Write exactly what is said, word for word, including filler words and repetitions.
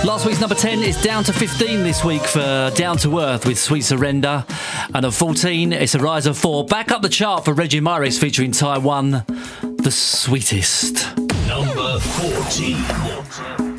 Last week's number ten is down to fifteen this week for Down to Earth with Sweet Surrender. And at fourteen, it's a rise of four. Back up the chart for Reggie Murray's featuring Taiwan, The Sweetest. Number fourteen.